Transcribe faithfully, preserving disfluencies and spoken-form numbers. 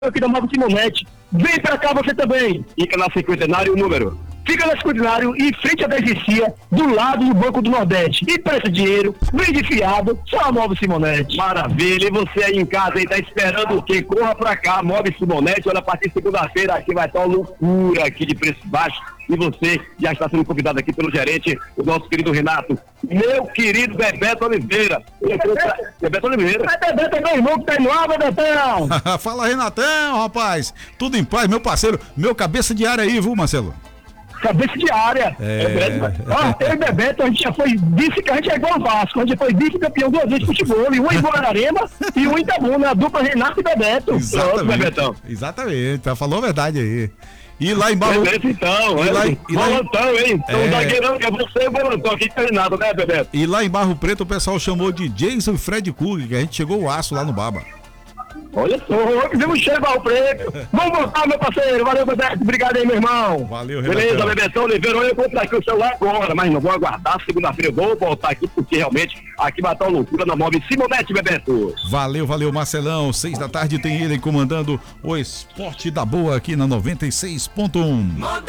aqui da Móvel Simonete. Vem pra cá você também. Fica na Cinquentenário, o número. Fica na Cinquentenário e frente à Degecia, do lado do Banco do Nordeste. E presta dinheiro, vende fiado, só a Móvel Simonete. Maravilha, e você aí em casa aí tá esperando o quê? Corra pra cá, Móvel Simonete. Olha, a partir de segunda-feira aqui vai estar uma loucura aqui de preço baixo. E você já está sendo convidado aqui pelo gerente, o nosso querido Renato. Meu querido Bebeto Oliveira. Bebeto, Bebeto Oliveira. É Bebeto, é meu irmão que tá indo lá, Bebetão. Fala, Renatão, rapaz. Tudo em paz, meu parceiro. Meu cabeça de área aí, viu, Marcelo? Cabeça de área. É. É Ó, eu e Bebeto, a gente já foi vice, a gente é igual o Vasco, a gente já foi vice-campeão duas vezes de futebol, e um em Guararema e um em Itabuna, a dupla Renato e Bebeto. Exatamente. Pronto, Bebetão. Exatamente, tá, falou a verdade aí. E lá em Barro... Beleza, então, e é. lá, em- e lá em- Volantão, hein? Então, É. é... zagueirão, que é você e o volantão aqui, treinado, né, Bebeto? E lá em Barro Preto o pessoal chamou de Jason e Fred Kug, que a gente chegou o aço lá no Baba. Olha só, que vimos cheiro ao preto. Vamos voltar, meu parceiro. Valeu, Bebeto. Obrigado aí, meu irmão. Valeu, Renatão. Beleza, Bebetão Oliveira. Olha, eu vou comprar aqui o celular agora, mas não vou aguardar. Segunda-feira eu vou voltar aqui, porque realmente aqui vai estar uma loucura na Móvel Simonete, Bebeto. Valeu, valeu, Marcelão. Seis da tarde tem ele comandando o Esporte da Boa aqui na noventa e seis ponto um.